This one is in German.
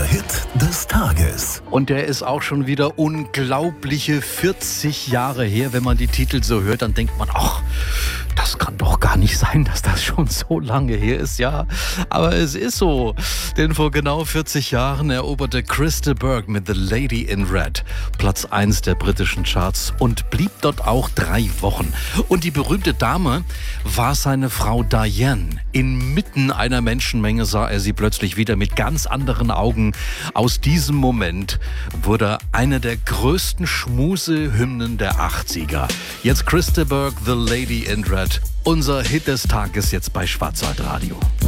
Hit des Tages. Und der ist auch schon wieder unglaubliche 40 Jahre her. Wenn man die Titel so hört, dann denkt man, ach, das kann doch gar nicht sein, dass das schon so lange her ist. Ja, aber es ist so. Denn vor genau 40 Jahren eroberte Chris de Burgh mit The Lady in Red Platz 1 der britischen Charts und blieb dort auch 3 Wochen. Und die berühmte Dame war seine Frau Diane. Inmitten einer Menschenmenge sah er sie plötzlich wieder mit ganz anderen Augen. Aus diesem Moment wurde eine der größten Schmusehymnen der 80er. Jetzt Chris de Burgh, The Lady in Red. Unser Hit des Tages jetzt bei Schwarzwaldradio.